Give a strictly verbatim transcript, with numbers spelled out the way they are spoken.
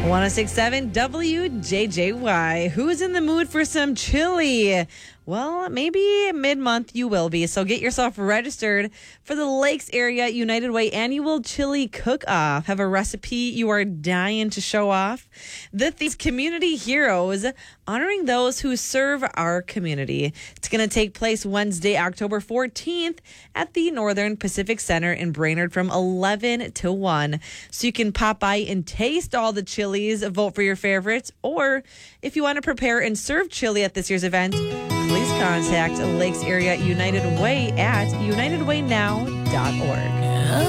one oh six point seven W J J Y. Who's in the mood for some chili? Well, maybe mid-month you will be, so get yourself registered for the Lakes Area United Way Annual Chili Cook-Off. Have a recipe you are dying to show off? The These Community Heroes, honoring those who serve our community. It's going to take place Wednesday, October fourteenth at the Northern Pacific Center in Brainerd from eleven to one. So you can pop by and taste all the chilies, vote for your favorites, or if you want to prepare and serve chili at this year's event, please contact Lakes Area United Way at united way now dot org.